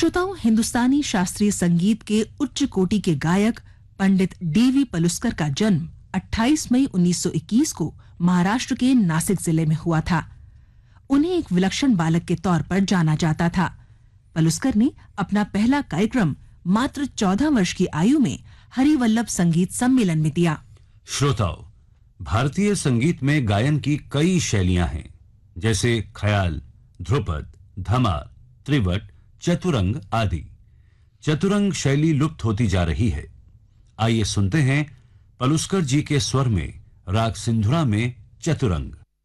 श्रोताओं, हिंदुस्तानी शास्त्रीय संगीत के उच्च कोटि के गायक पंडित डीवी पलुस्कर का जन्म 28 मई 1921 को महाराष्ट्र के नासिक जिले में हुआ था। उन्हें एक विलक्षण बालक के तौर पर जाना जाता था। पलुस्कर ने अपना पहला कार्यक्रम मात्र 14 वर्ष की आयु में हरिवल्लभ संगीत सम्मेलन में दिया। श्रोताओ, भारतीय संगीत में गायन की कई शैलियां हैं, जैसे ख्याल, ध्रुपद, धमार, त्रिवट, चतुरंग आदि। चतुरंग शैली लुप्त होती जा रही है। आइए सुनते हैं पलुस्कर जी के स्वर में राग सिंधुरा में चतुरंग।